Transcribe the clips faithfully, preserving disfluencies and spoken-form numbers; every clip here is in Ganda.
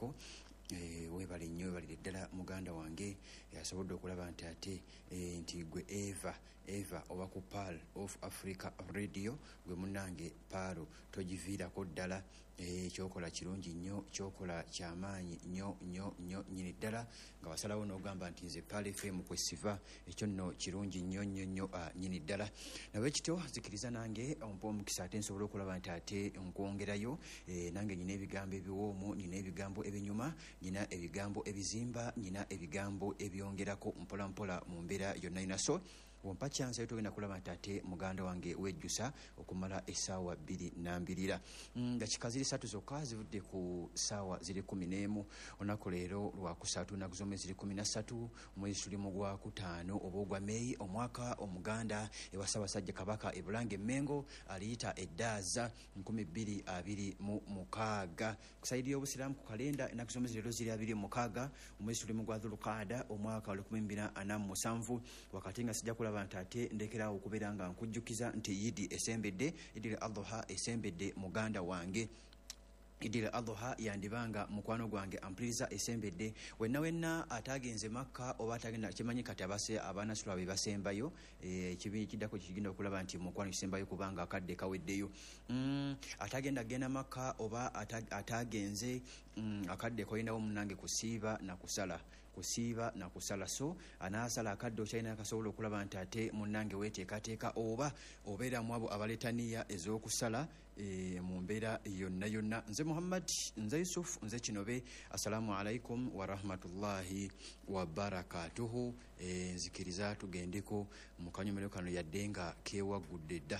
tugendeko. Eh webale nnyo bali ddala muganda wange yasobodde okulaba nti ate e, nti gwe Eva Eva oba ku Pearl of Africa Radio gwe munange Paro togiviirako ddala e, kyokola kirungi nnyo kyokola kyamaanyi nnyo nnyo nnyo nyini ddala nga wasalawo n'ogamba nti nze Pearl F M kwesiva ekyo nno kirungi nnyo nnyo nnyo uh, nyini ddala nawe kityo zikiriza nange ompo omukisa ate nsobola okulaba nti ate nkwongerayo e, nange nyina ebigambo ebiwoomu nyina ebigambo ebinyuma nyina ebigambo ebizimba nyina ebigambo ebyongerako mpola mpola mu mbeera yonna ina so wompa chance tugenda kulaba nti ate muganda wange wejjusa okumala essaawa bbiri nambirira nga kikaziri ssatu zokka zivudde ku ssaawa ziri kumi n'emu olunaku leero lwakusatu naku z'omwezi ziri kumi na ssatu omwezi tuli mu gwa kutaano oba ogwa Meeyi omwaka omuganda ewa Ssaabasajja Kabaka Ebulange Mmengo aliyita eddaaza nkumi bbiri abiri mu mukaaga kusaidi y'Obusiraamu ku kalenda ennaku z'omwezi leero ziri abiri mukaaga omwezi tuli mu gwa Dhulqaada omwaka wa lukumi bbiri ana mu musanvu wakati nga sijja kulaba nti ate ndekerawo okubeera nga nkujjukiza nti Yidi esembedde Idil Adha esembedde muganda wange Idil Adha yandibanga mukwano gwange ampuliriza esembedde wenna wenna atagenze Makka oba atagenda kimanyi kati abase abaana sulwa be basembayo e, kibi kidako kigenda okulaba nti mukwano kisembayo kubanga akadde kaweddeyo mm, atagenda genda Makka oba atag, atagenze mm, akadde koyinawo munange kusiiba na kusala kusiiba na kusala so anaasala akadde okyalina akasobola okulaba nti ate munange weteekateeka oba obeera mu abo abaletaniya ez'okusala e, mu mbeera yonna yonna nze Muhammad nze Yusuf nze Kinobe assalamu alaikum wa rahmatullahi wa barakatuhu e, nzikiriza tugendeko mu kanyomero kano yadde nga keewagudde dda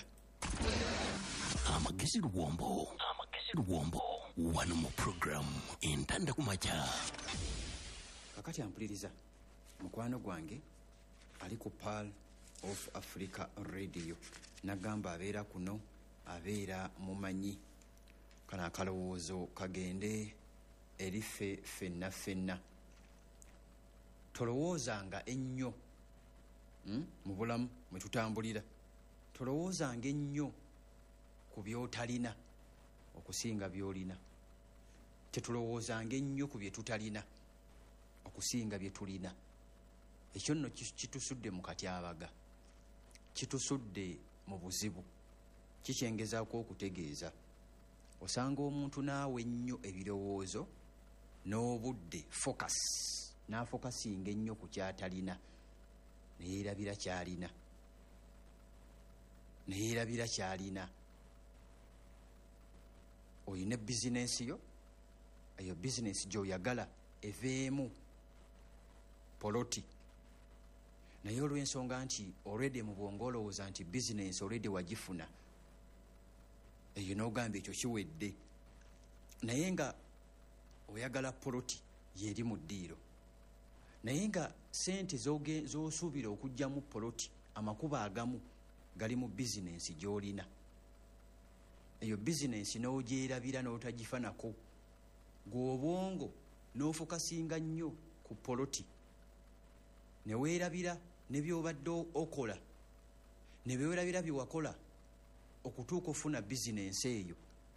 amagezi luwombo amagezi luwombo wano mu program entanda kumacha kakati ampuliriza mukwano gwange ali ku Pearl of Africa Radio nagamba abeera kuno abeera mumanyi kana akalowoozo kagende erife fenna fenna tolowoozanga ennyo hmm? mu bulamu mwe tutambulira tolowoozanga ennyo ku byotalina okusinga byolina tetulowoozanga ennyo ku bye tutalina okusinga bye tulina ekyo nno kitusudde mu katyabaga kitusudde mu buzibu kikyengezaako okutegeeza osanga omuntu naawe ennyo ebirowoozo n'obudde focus n'afokasinga ennyo ku kyatalina neyeerabira kyalina neyeerabira kyalina oyina bizinensi yo eyo bizinensi gy'oyagala eveemu poloti naye olw'ensonga nti already mu bwongo olowooza nti bizinensi already wagifuna eyo n'ogamba ekyo kiwedde naye nga oyagala poloti yeri mu ddiiro naye nga sente z'osuubira okugyamu poloti amakuba agamu gali mu bizinensi gy'olina eyo bizinensi n'ogyerabira n'otagifanako gw'obwongo n'ofokasinga nnyo ku poloti ne weerabira ne by'obadde okola ne weerabira bye wakola okutuuka ofuna bizinensi eyo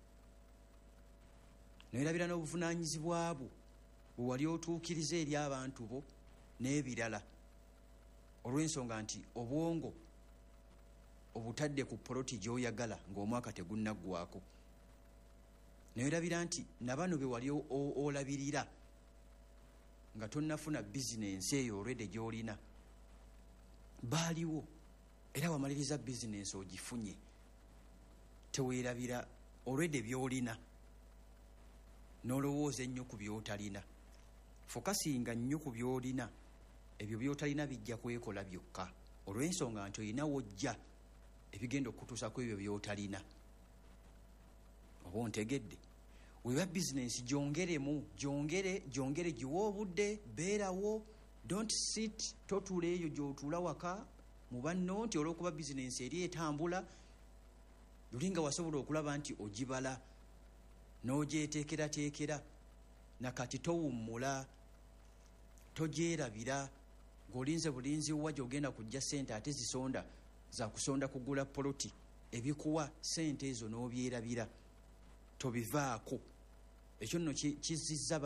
ne weerabira n'obuvunaanyizibwa bwo bwe wali otuukiriza eri abantu bo n'ebirala olw'ensonga nti obwongo obutadde ku poloti gy'oyagala ng'omwaka tegunnaggwako ne weerabira nti nabano be wali olabirira nga tonnafuna bizinensi eyo olwedde gy'olina baaliwo era wamaliriza bizinensi ogifunye teweerabira olwedde by'olina n'olowooza ennyo ku by'otalina fokasinga nnyo ku by'olina ebyo by'otalina bijja kwekola byokka olw'ensonga nti olina wojja ebigenda okutuusa ku ebyo by'otalina oba ontegedde weba bizinensi gyongeremu gyongere gyongere giwe obudde beerawo don't sit totula eyo gy'otuula waka mu banno nti olw'okuba bizinensi eri etambula lulinga wasobola okulaba nti ogibala n'ogyeteekerateekera nakati towummula togyerabira ng'olinze bulinzi wa gy'ogenda kujja ssente ate zisonda za kusonda kugula poloti ebikuwa ssente ezo n'obyerabira tobivaako ekyo nno kizizza